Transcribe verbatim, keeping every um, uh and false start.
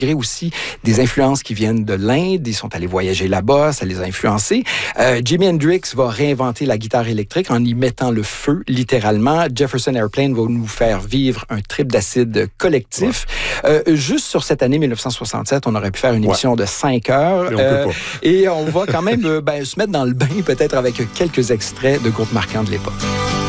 aussi des influences qui viennent de l'Inde. Ils sont allés voyager là-bas, ça les a influencés. Euh, Jimi Hendrix va réinventer la guitare électrique en y mettant le feu, littéralement. Jefferson Airplane va nous faire vivre un trip d'acide collectif. Ouais. Euh, juste sur cette année dix-neuf cent soixante-sept, on aurait pu faire une émission ouais. de cinq heures. On euh, et on va quand même ben, se mettre dans le bain, peut-être avec quelques extraits de groupes marquants de l'époque.